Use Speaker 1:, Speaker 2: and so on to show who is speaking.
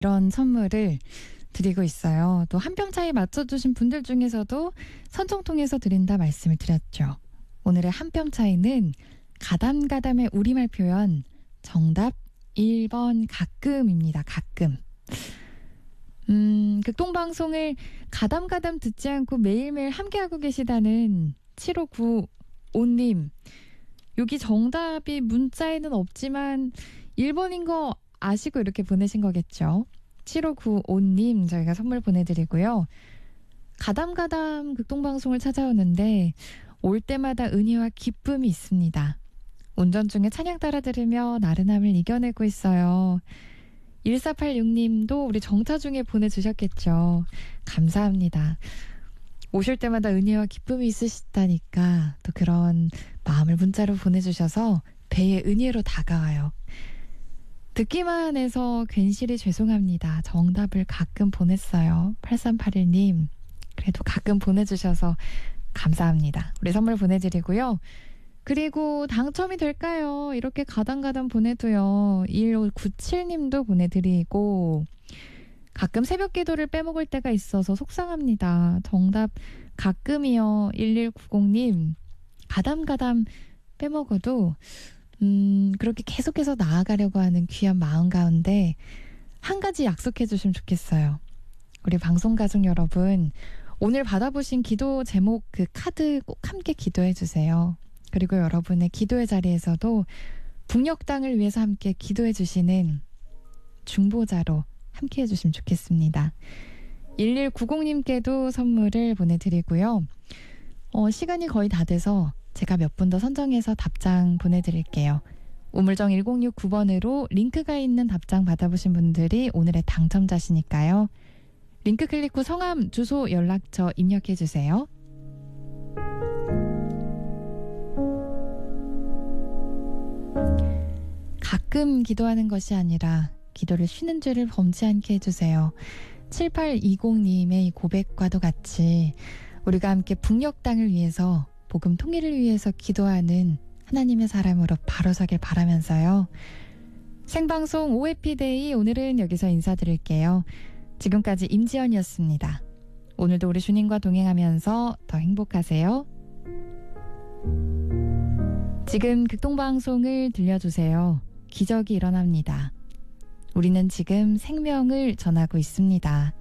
Speaker 1: 이런 선물을 드리고 있어요. 또 한 뼘 차이 맞춰주신 분들 중에서도 선정 통해서 드린다 말씀을 드렸죠. 오늘의 한 뼘 차이는 가담가담의 우리말 표현 정답 1번 가끔입니다. 가끔. 극동방송을 가담가담 듣지 않고 매일매일 함께하고 계시다는 7595님. 여기 정답이 문자에는 없지만 1번인 거 아시고 이렇게 보내신 거겠죠. 7595님 저희가 선물 보내드리고요. 가담가담 극동방송을 찾아오는데 올 때마다 은혜와 기쁨이 있습니다. 운전 중에 찬양 따라 들으며 나른함을 이겨내고 있어요. 1486님도 우리 정차 중에 보내주셨겠죠. 감사합니다. 오실 때마다 은혜와 기쁨이 있으시다니까 또 그런 마음을 문자로 보내주셔서 배의 은혜로 다가와요. 듣기만 해서 괜시리 죄송합니다. 정답을 가끔 보냈어요. 8381님 그래도 가끔 보내주셔서 감사합니다. 우리 선물 보내드리고요. 그리고 당첨이 될까요? 이렇게 가담가담 보내도요. 1597님도 보내드리고 가끔 새벽 기도를 빼먹을 때가 있어서 속상합니다. 정답 가끔이요. 1190님 가담가담 빼먹어도 그렇게 계속해서 나아가려고 하는 귀한 마음 가운데 한 가지 약속해 주시면 좋겠어요. 우리 방송가족 여러분 오늘 받아보신 기도 제목 그 카드 꼭 함께 기도해 주세요. 그리고 여러분의 기도의 자리에서도 북녘땅을 위해서 함께 기도해 주시는 중보자로 함께 해주시면 좋겠습니다. 1190님께도 선물을 보내드리고요. 시간이 거의 다 돼서 제가 몇 분 더 선정해서 답장 보내드릴게요. 우물정 1069번으로 링크가 있는 답장 받아보신 분들이 오늘의 당첨자시니까요. 링크 클릭 후 성함, 주소, 연락처 입력해주세요. 가끔 기도하는 것이 아니라 기도를 쉬는 죄를 범치 않게 해주세요. 7820님의 이 고백과도 같이 우리가 함께 북녘 땅을 위해서 복음 통일을 위해서 기도하는 하나님의 사람으로 바로 서길 바라면서요. 생방송 OFP데이 오늘은 여기서 인사드릴게요. 지금까지 임지연이었습니다. 오늘도 우리 주님과 동행하면서 더 행복하세요. 지금 극동방송을 들려주세요. 기적이 일어납니다. 우리는 지금 생명을 전하고 있습니다.